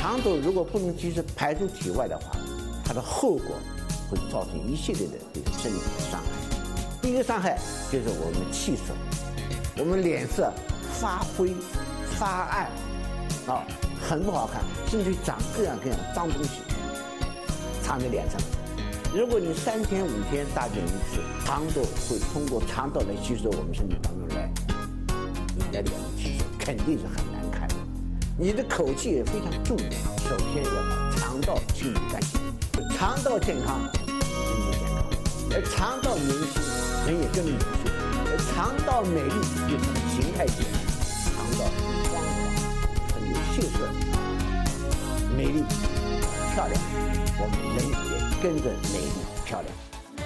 肠毒如果不能及时排出体外的话，它的后果会造成一系列的对身体的伤害。第一个伤害就是我们气色，我们脸色发灰、发暗，很不好看，甚至长各样各样的脏东西藏在脸上。如果你3天5天大便一次，肠毒会通过肠道来吸收我们身体当中来，你的脸的气色肯定是很难看的。你的口气也非常重要，首先要把肠道清理干净，肠道健康，人就健康；而肠道年轻，人也更年轻；而肠道美丽，就从形态讲，肠道很光滑，很有气色，美丽漂亮，我们人也跟着美丽漂亮。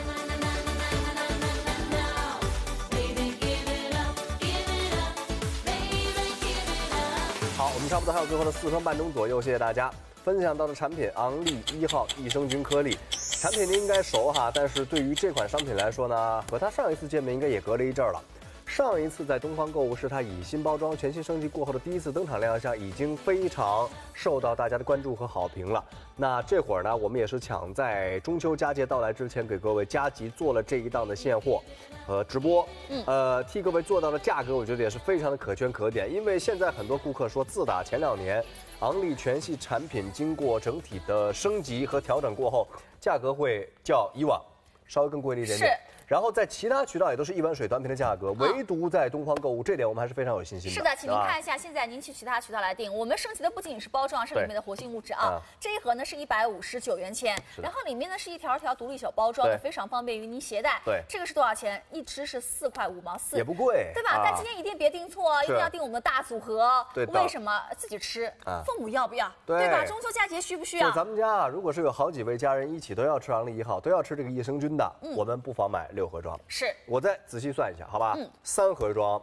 好，我们差不多还有最后的4分半钟左右，谢谢大家分享到的产品昂利1号益生菌颗粒。产品您应该熟哈，但是对于这款商品来说呢，和它上一次见面应该也隔了一阵儿了。上一次在东方购物是它以新包装、全新升级过后的第一次登场亮相，已经非常受到大家的关注和好评了。那这会儿呢，我们也是抢在中秋佳节到来之前，给各位加急做了这一档的现货和直播。替各位做到的价格，我觉得也是非常的可圈可点。因为现在很多顾客说，自打前2年昂利全系产品经过整体的升级和调整过后，价格会较以往稍微更贵了一点点。然后在其他渠道也都是一碗水端平的价格，唯独在东方购物，这点我们还是非常有信心的。 是的，请您看一下，现在您去其他渠道来订，我们升级的不仅仅是包装，是里面的活性物质啊。这一盒呢是159元钱，然后里面呢是一条条独立小包装的，非常方便于您携带。 对， 这个是多少钱？一支是4块5毛4， 也不贵， 对吧？但今天一定别订错，一定要订我们的大组合。 对， 为什么？自己吃，父母要不要？对吧？中秋佳节需不需要？ 咱们家如果是有好几位家人一起都要吃昂利1号，都要吃这个益生菌的，我们不妨买6盒装。 是。 我再仔细算一下，好吧？3盒装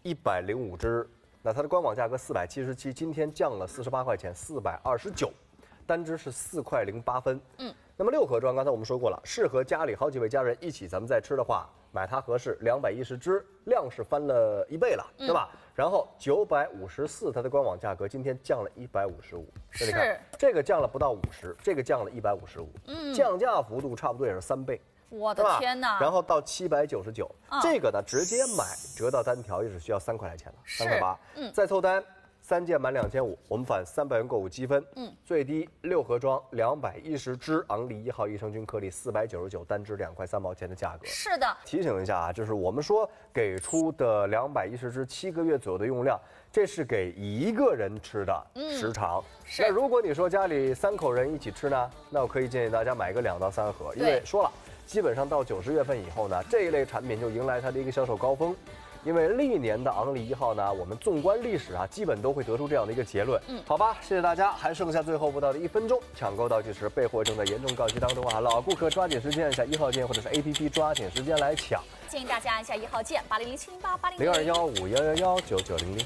，105支，那它的官网价格477，今天降了48块钱，429，单支是4块08分。那么6盒装，刚才我们说过了，适合家里好几位家人一起咱们再吃的话，买它合适，210支，量是翻了1倍了，对吧？然后954，它的官网价格今天降了155，你看这个降了不到50，这个降了155，降价幅度差不多也是3倍。 我的天哪！ 然后到799，这个呢直接买折到单条也是需要3块来钱的，3块8。再凑单，3件满2500，我们返300元购物积分。最低6盒装210支昂利1号益生菌颗粒499，单支2块3毛钱的价格。 是的， 提醒一下啊，就是我们说给出的210支7个月左右的用量，这是给1个人吃的时长。那如果你说家里3口人一起吃呢，那我可以建议大家买个2到3盒，因为说了。基本上到90月份以后呢，这一类产品就迎来它的一个销售高峰，因为历年的昂利1号呢，我们纵观历史啊，基本都会得出这样的一个结论。好吧，谢谢大家，还剩下最后不到的1分钟，抢购倒计时，备货正在严重告急当中啊！老顾客抓紧时间按下1号键或者是 APP 抓紧时间来抢， 建议大家按下1号键80070880 0215119900。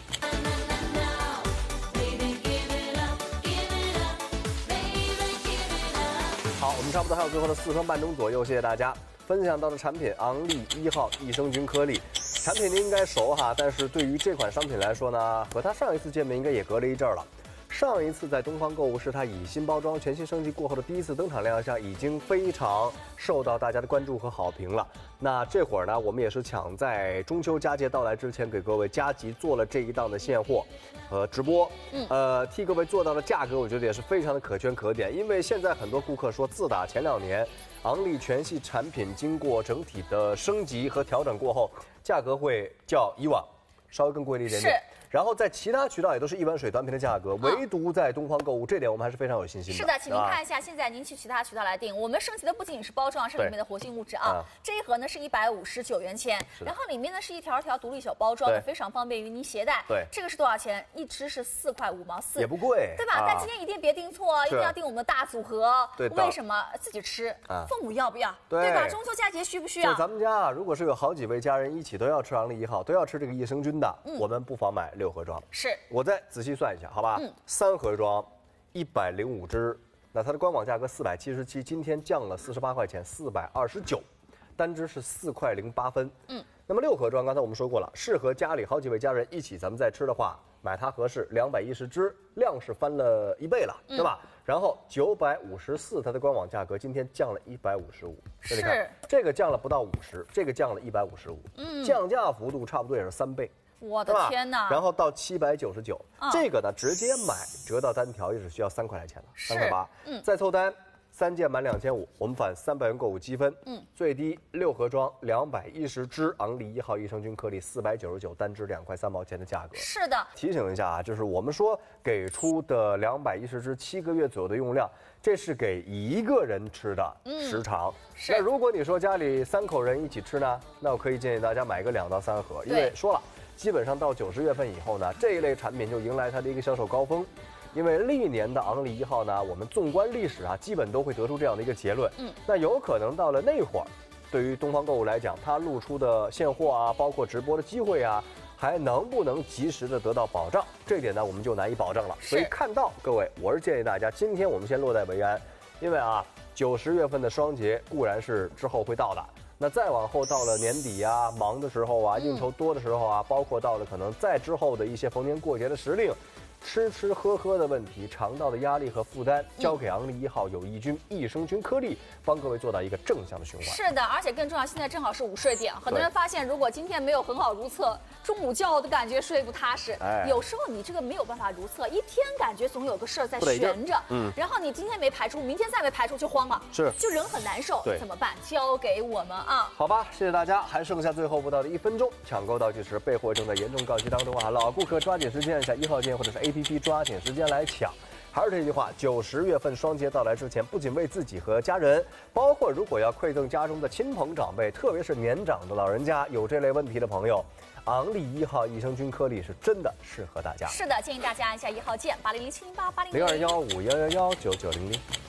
好，我们差不多还有最后的4分半钟左右，谢谢大家分享到的产品昂利1号益生菌颗粒。产品您应该熟哈，但是对于这款商品来说呢，和它上一次见面应该也隔了一阵儿了。上一次在东方购物是它以新包装、全新升级过后的第一次登场亮相，已经非常受到大家的关注和好评了。那这会儿呢，我们也是抢在中秋佳节到来之前，给各位加急做了这一档的现货和直播。替各位做到的价格，我觉得也是非常的可圈可点。因为现在很多顾客说，自打前2年昂利全系产品经过整体的升级和调整过后，价格会较以往稍微更贵了一点点。然后在其他渠道也都是一碗水端平的价格，唯独在东方购物，这点我们还是非常有信心的。 是的，请您看一下，现在您去其他渠道来订，我们升级的不仅仅是包装，是里面的活性物质啊。这一盒呢是159元钱，然后里面呢是一条条独立小包装的，非常方便于您携带。 对， 这个是多少钱？一支是4块5毛4， 也不贵， 对吧？但今天一定别订错，一定要订我们的大组合。 对， 为什么？自己吃，父母要不要？对吧？中秋佳节需不需要？ 咱们家如果是有好几位家人一起都要吃昂利1号，都要吃这个益生菌的，我们不妨买6盒装。 是。 我再仔细算一下，好吧？3盒装，105支，那它的官网价格477，今天降了48块钱，429，单支是4块08分。那么6盒装，刚才我们说过了，适合家里好几位家人一起咱们再吃的话， 买它合适，210支，量是翻了1倍了，对吧？然后954，它的官网价格今天降了155，这里看这个降了不到50，这个降了155，降价幅度差不多也是3倍。 我的天哪！ 然后到799，这个呢直接买折到单条也只需要3块来钱了，3块8。再凑单，3件满2500，我们返300元购物积分。最低6盒装210支昂利1号益生菌颗粒499，单支2块3毛钱的价格。 是的， 提醒一下啊，就是我们说给出的210支7个月左右的用量，这是给1个人吃的时长。那如果你说家里3口人一起吃呢，那我可以建议大家买个2到3盒，因为说了，基本上到90月份以后呢，这一类产品就迎来它的一个销售高峰。因为历年的昂利1号呢，我们纵观历史啊，基本都会得出这样的一个结论。那有可能到了那会儿，对于东方购物来讲，它露出的现货啊，包括直播的机会啊，还能不能及时的得到保障？这一点呢，我们就难以保证了。所以看到各位，我是建议大家，今天我们先落袋为安，因为啊，90月份的双节固然是之后会到的。那再往后到了年底啊，忙的时候啊，应酬多的时候啊，包括到了可能再之后的一些逢年过节的时令，吃吃喝喝的问题，肠道的压力和负担，交给昂利1号有益菌益生菌颗粒，帮各位做到一个正向的循环。 是的，而且更重要，现在正好是午睡点，很多人发现，如果今天没有很好如厕，中午觉的感觉睡不踏实。有时候你这个没有办法如厕，一天感觉总有个事儿在悬着，然后你今天没排出，明天再没排出就慌了，就人很难受，怎么办？交给我们啊！ 好吧，谢谢大家，还剩下最后不到的1分钟，抢购倒计时备货正在严重告急当中啊！老顾客抓紧时间按下1号键或者是 APP 抓紧时间来抢。还是这句话，90月份双节到来之前，不仅为自己和家人，包括如果要馈赠家中的亲朋长辈，特别是年长的老人家有这类问题的朋友，昂利1号益生菌颗粒是真的适合大家。 是的，建议大家按下1号键，8007088002。 0215111990。